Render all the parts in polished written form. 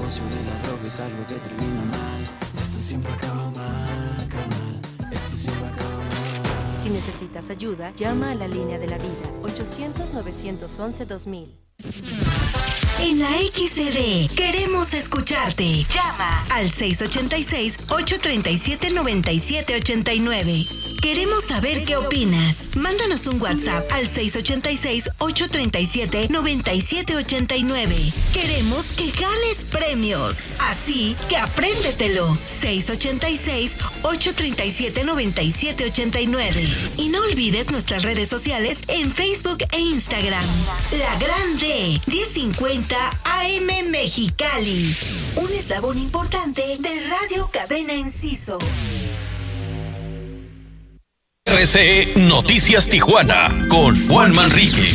negocio de la droga es algo que termina mal. Esto siempre acaba mal, carnal. Esto siempre acaba mal. Si necesitas ayuda, llama a la línea de la vida, 800-911-2000. En la XCD queremos escucharte. Llama al 686-837-9789. Queremos saber qué opinas. Mándanos un WhatsApp al 686-837-9789. Queremos que ganes premios. Así que apréndetelo. 686-837-9789. Y no olvides nuestras redes sociales en Facebook e Instagram. La Grande 1050 AM Mexicali, un eslabón importante de Radio Cadena Enciso. RCE Noticias Tijuana con Juan Manrique.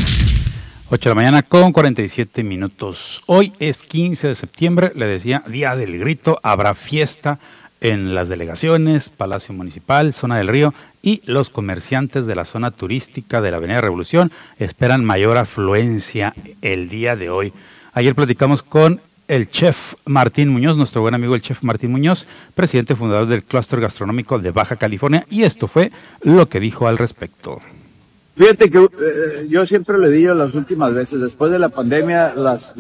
8 de la mañana con 47 minutos. Hoy es 15 de septiembre, le decía, Día del Grito. Habrá fiesta en las delegaciones, Palacio Municipal, Zona del Río, y los comerciantes de la zona turística de la Avenida Revolución esperan mayor afluencia el día de hoy. Ayer platicamos con el chef Martín Muñoz, nuestro buen amigo el chef Martín Muñoz, presidente fundador del Clúster Gastronómico de Baja California, y esto fue lo que dijo al respecto. Fíjate que yo siempre le digo las últimas veces, después de la pandemia,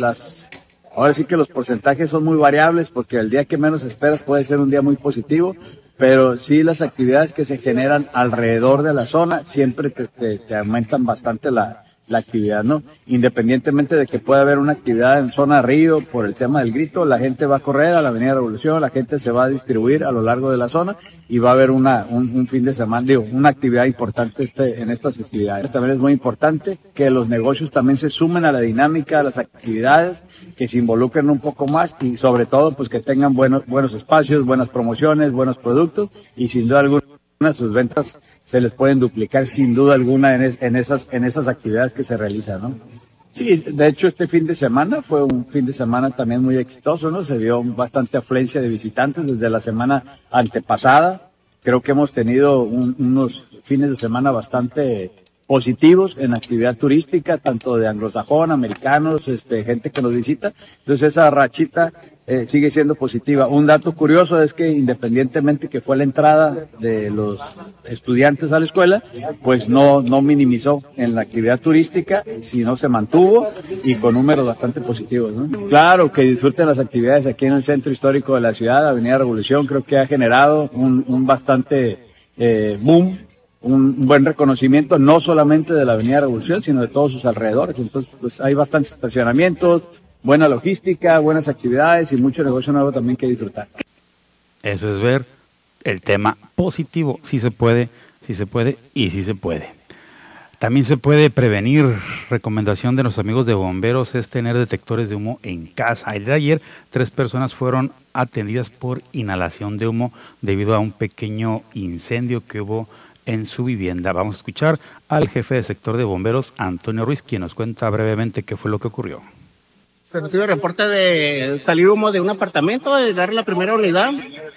ahora sí que los porcentajes son muy variables, porque el día que menos esperas puede ser un día muy positivo, pero sí las actividades que se generan alrededor de la zona siempre te aumentan bastante la actividad, ¿no? Independientemente de que pueda haber una actividad en zona río por el tema del grito, la gente va a correr a la Avenida Revolución, la gente se va a distribuir a lo largo de la zona y va a haber un fin de semana, una actividad importante en estas festividades. También es muy importante que los negocios también se sumen a la dinámica, a las actividades, que se involucren un poco más y sobre todo pues que tengan buenos espacios, buenas promociones, buenos productos y sin duda alguna sus ventas se les pueden duplicar sin duda alguna en esas actividades que se realizan, ¿no? Sí, de hecho este fin de semana fue un fin de semana también muy exitoso, ¿no? Se vio bastante afluencia de visitantes desde la semana antepasada. Creo que hemos tenido unos fines de semana bastante positivos en actividad turística, tanto de anglosajón, americanos, gente que nos visita. Entonces esa rachita sigue siendo positiva. Un dato curioso es que independientemente que fue la entrada de los estudiantes a la escuela, pues no minimizó en la actividad turística, sino se mantuvo y con números bastante positivos, ¿no? Claro, que disfruten las actividades aquí en el centro histórico de la ciudad, Avenida Revolución, creo que ha generado un bastante boom, un buen reconocimiento, no solamente de la Avenida Revolución, sino de todos sus alrededores. Entonces, pues hay bastantes estacionamientos, buena logística, buenas actividades y mucho negocio nuevo también que disfrutar. Eso es ver el tema positivo. Sí se puede y sí se puede. También se puede prevenir. Recomendación de nuestros amigos de bomberos es tener detectores de humo en casa. El día de ayer 3 personas fueron atendidas por inhalación de humo debido a un pequeño incendio que hubo en su vivienda. Vamos a escuchar al jefe de sector de bomberos, Antonio Ruiz, quien nos cuenta brevemente qué fue lo que ocurrió. Se recibe reporte de salir humo de un apartamento, de dar la primera unidad.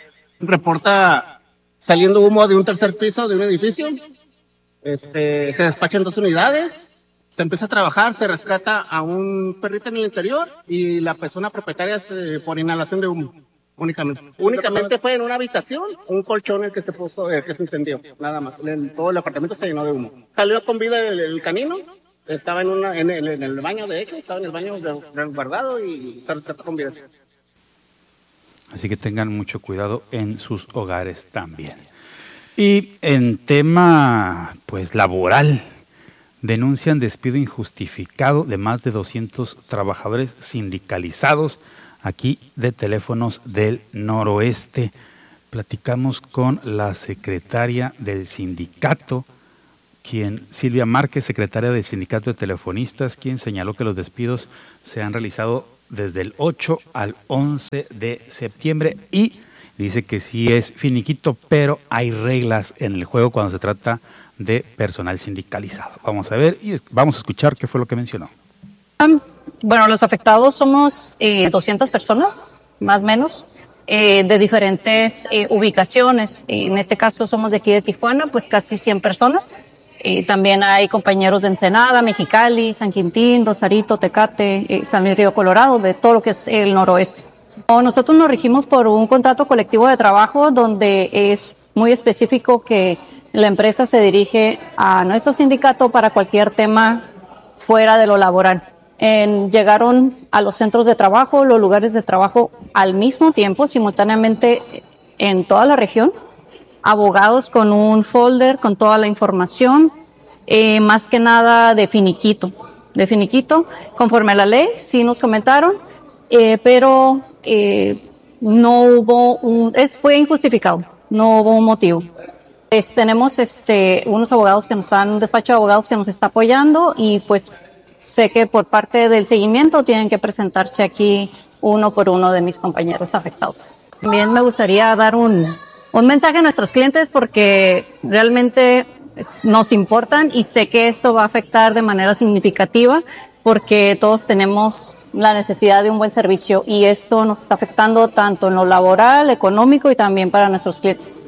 Reporta saliendo humo de un tercer piso de un edificio. Se despachan 2 unidades. Se empieza a trabajar, se rescata a un perrito en el interior y la persona propietaria por inhalación de humo. Únicamente fue en una habitación, un colchón el que se puso, que se incendió, nada más. Todo el apartamento se llenó de humo. Salió con vida el canino. Estaba en el baño, de hecho, estaba en el baño resguardado y se rescató con vida. Así que tengan mucho cuidado en sus hogares también. Y en tema, pues, laboral, denuncian despido injustificado de más de 200 trabajadores sindicalizados aquí de Teléfonos del Noroeste. Platicamos con la secretaria del sindicato, Silvia Márquez, secretaria del Sindicato de Telefonistas, quien señaló que los despidos se han realizado desde el 8 al 11 de septiembre y dice que sí es finiquito, pero hay reglas en el juego cuando se trata de personal sindicalizado. Vamos a ver y vamos a escuchar qué fue lo que mencionó. Bueno, los afectados somos 200 personas, más o menos, de diferentes ubicaciones. En este caso somos de aquí de Tijuana, pues casi 100 personas. También hay compañeros de Ensenada, Mexicali, San Quintín, Rosarito, Tecate, San Luis Río Colorado, de todo lo que es el noroeste. Nosotros nos regimos por un contrato colectivo de trabajo donde es muy específico que la empresa se dirige a nuestro sindicato para cualquier tema fuera de lo laboral. Llegaron a los centros de trabajo, los lugares de trabajo al mismo tiempo, simultáneamente en toda la región, abogados con un folder con toda la información, más que nada de finiquito, conforme a la ley, sí nos comentaron, pero no hubo fue injustificado, no hubo un motivo. Tenemos unos abogados un despacho de abogados que nos está apoyando y pues sé que por parte del seguimiento tienen que presentarse aquí uno por uno de mis compañeros afectados. También me gustaría dar un mensaje a nuestros clientes porque realmente nos importan y sé que esto va a afectar de manera significativa porque todos tenemos la necesidad de un buen servicio y esto nos está afectando tanto en lo laboral, económico y también para nuestros clientes.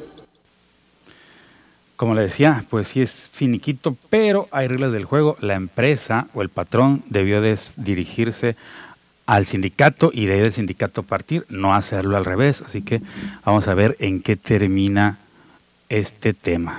Como le decía, pues sí es finiquito, pero hay reglas del juego. La empresa o el patrón debió dirigirse al sindicato y de ahí del sindicato partir, no hacerlo al revés. Así que vamos a ver en qué termina este tema.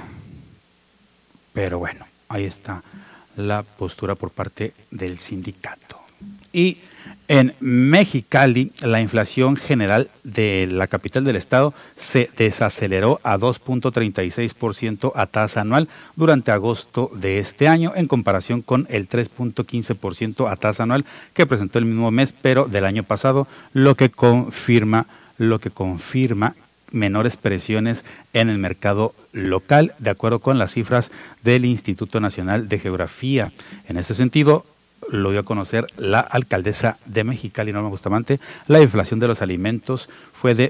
Pero bueno, ahí está la postura por parte del sindicato. Y en Mexicali, la inflación general de la capital del estado se desaceleró a 2.36% a tasa anual durante agosto de este año, en comparación con el 3.15% a tasa anual que presentó el mismo mes, pero del año pasado, lo que confirma menores presiones en el mercado local, de acuerdo con las cifras del Instituto Nacional de Geografía. En este sentido, lo dio a conocer la alcaldesa de Mexicali, Norma Bustamante. La inflación de los alimentos fue de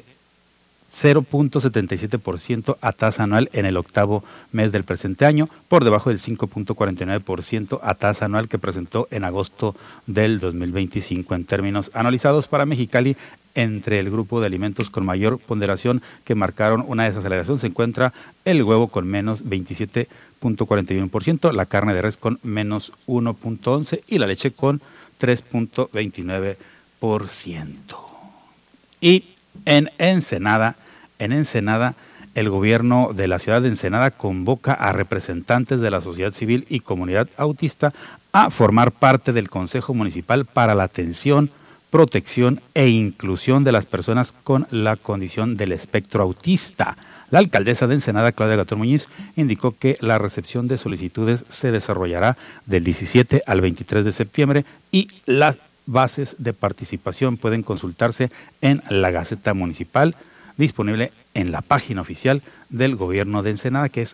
0.77% a tasa anual en el octavo mes del presente año, por debajo del 5.49% a tasa anual que presentó en agosto del 2025. En términos anualizados para Mexicali, entre el grupo de alimentos con mayor ponderación que marcaron una desaceleración se encuentra el huevo con menos 27.41%, la carne de res con menos 1.11% y la leche con 3.29%. Y en Ensenada, el gobierno de la ciudad de Ensenada convoca a representantes de la sociedad civil y comunidad autista a formar parte del Consejo Municipal para la atención, protección e inclusión de las personas con la condición del espectro autista. La alcaldesa de Ensenada, Claudia Gatón Muñiz, indicó que la recepción de solicitudes se desarrollará del 17 al 23 de septiembre y las bases de participación pueden consultarse en la Gaceta Municipal, disponible en la página oficial del gobierno de Ensenada, que es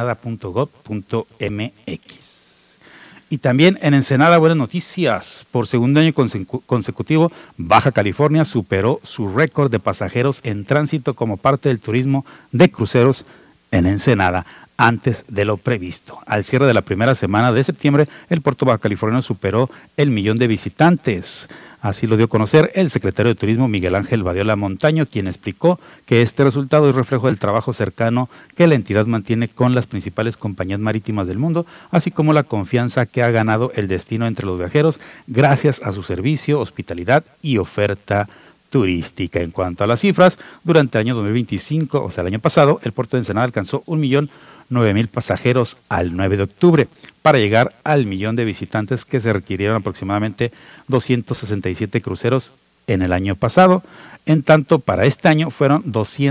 ensenada.gov.mx. Y también en Ensenada, buenas noticias. Por segundo año consecutivo, Baja California superó su récord de pasajeros en tránsito como parte del turismo de cruceros en Ensenada, antes de lo previsto. Al cierre de la primera semana de septiembre, el puerto baja californiano superó el 1,000,000 de visitantes. Así lo dio a conocer el secretario de Turismo, Miguel Ángel Badiola Montaño, quien explicó que este resultado es reflejo del trabajo cercano que la entidad mantiene con las principales compañías marítimas del mundo, así como la confianza que ha ganado el destino entre los viajeros gracias a su servicio, hospitalidad y oferta turística. En cuanto a las cifras, durante el año 2025, o sea, el año pasado, el puerto de Ensenada alcanzó 1,009,000 pasajeros al 9 de octubre, para llegar al 1,000,000 de visitantes que se requirieron aproximadamente 267 cruceros en el año pasado. En tanto, para este año fueron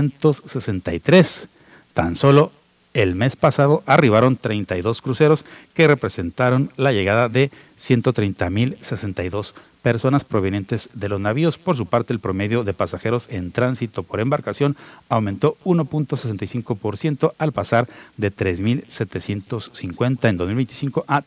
263. Tan solo el mes pasado arribaron 32 cruceros que representaron la llegada de 130,062 personas provenientes de los navíos. Por su parte, el promedio de pasajeros en tránsito por embarcación aumentó 1.65% al pasar de 3,750 en 2025 a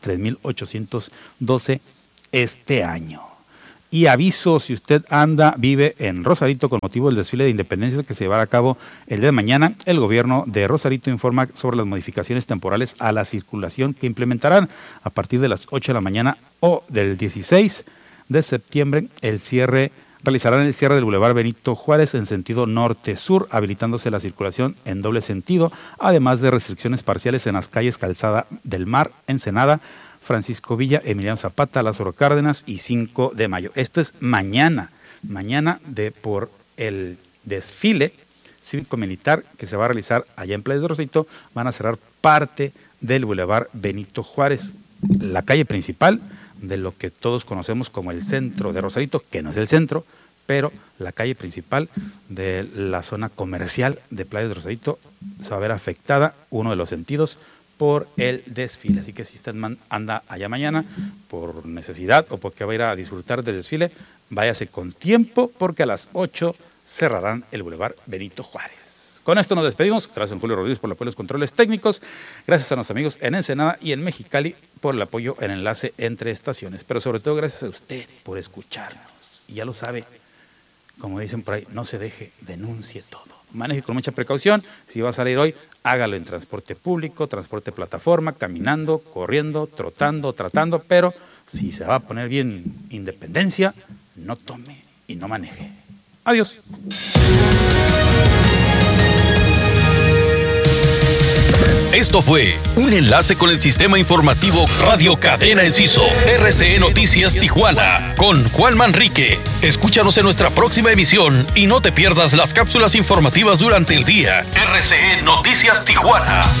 3,812 este año. Y aviso, si usted vive en Rosarito con motivo del desfile de independencia que se llevará a cabo el día de mañana, el gobierno de Rosarito informa sobre las modificaciones temporales a la circulación que implementarán a partir de las 8 de la mañana o del 16 de septiembre. Realizarán el cierre del Boulevard Benito Juárez en sentido norte-sur, habilitándose la circulación en doble sentido, además de restricciones parciales en las calles Calzada del Mar, Ensenada, Francisco Villa, Emiliano Zapata, Lázaro Cárdenas y 5 de mayo. Esto es mañana el desfile cívico-militar que se va a realizar allá en Playas de Rosarito. Van a cerrar parte del Boulevard Benito Juárez, la calle principal de lo que todos conocemos como el centro de Rosarito, que no es el centro, pero la calle principal de la zona comercial de Playas de Rosarito se va a ver afectada, uno de los sentidos, por el desfile. Así que si usted anda allá mañana por necesidad o porque va a ir a disfrutar del desfile, váyase con tiempo, porque a las 8 cerrarán el Boulevard Benito Juárez. Con esto nos despedimos. Gracias a Julio Rodríguez por el apoyo a los controles técnicos. Gracias a nuestros amigos en Ensenada y en Mexicali por el apoyo en enlace entre estaciones. Pero sobre todo gracias a usted por escucharnos. Y ya lo sabe, como dicen por ahí, no se deje, denuncie todo. Maneje con mucha precaución. Si va a salir hoy, hágalo en transporte público, transporte plataforma, caminando, corriendo, trotando, tratando. Pero si se va a poner bien independencia, no tome y no maneje. Adiós. Esto fue un enlace con el sistema informativo Radio Cadena Enciso, RCE Noticias Tijuana, con Juan Manrique. Escúchanos en nuestra próxima emisión y no te pierdas las cápsulas informativas durante el día. RCE Noticias Tijuana.